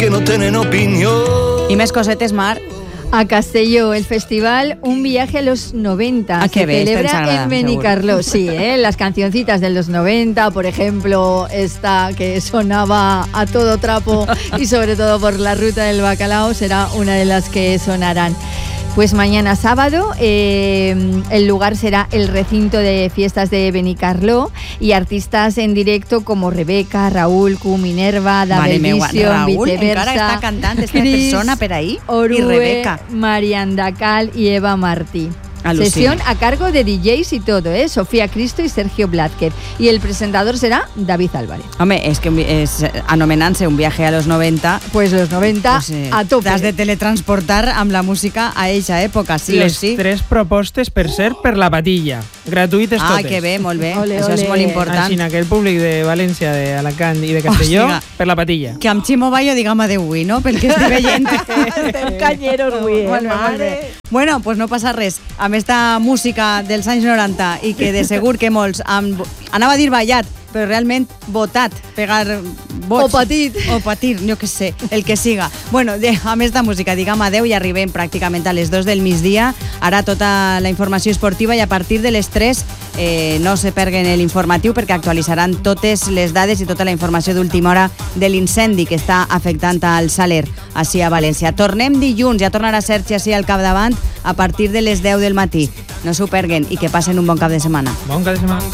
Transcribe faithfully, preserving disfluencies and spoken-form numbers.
que no tienen opinión. I més cosetes, Mar. A Castelló, el festival Un viaje a los noventa. Ah, qué se bé, celebra esta ens agrada, en Benicarló. Sí, ¿eh? Las cancioncitas de los noventa, por ejemplo, esta que sonaba a todo trapo y sobre todo por la ruta del bacalao será una de las que sonarán. Pues mañana sábado eh, el lugar será el recinto de fiestas de Benicarló y artistas en directo como Rebeca, Raúl, Q, Minerva, David Vision, Viceversa, encara està cantant esta Cris, persona per ahí, Orue, i Rebeca. Marian Dacal y Eva Martí. Alucina. Sesión a cargo de D Js y todo, ¿eh? Sofía Cristo y Sergio Blázquez. Y el presentador será David Álvarez. Home, és que és, anomenant-se Un viaje a los noventa, Pues los noventa pues, eh, a tope. t'has de teletransportar amb la música a eixa època, sí Les o sí. tres propostes, per cert, per la patilla. Gratuïtes Ah, totes. que bé, molt bé. Ole, Això és ole. molt important. Així, aquell públic de València, d'Alacant i de Castelló, Hòstia. per la patilla. Que amb Ximo Bayo diguem adeu avui, no? Perquè estic veient. Estem canyeros avui, eh? Molt bé, molt bé. Bueno, doncs pues no passa res. Amb esta música dels anys noranta i que de segur que molts han, anava a dir ballat, però realment votat, pegar vots. O patit. O patir, jo què sé, el que siga. Bueno, de, amb esta música diguem adeu i arribem pràcticament a les dos del migdia. Ara tota la informació esportiva i a partir de les tres eh, no se perguen l'informatiu perquè actualitzaran totes les dades i tota la informació d'última hora de l'incendi que està afectant al Saler, així a València. Tornem dilluns, ja tornarà Sergi així al capdavant a partir de les deu del matí. No s'ho perguen i que passen un bon cap de setmana. Bon cap de setmana.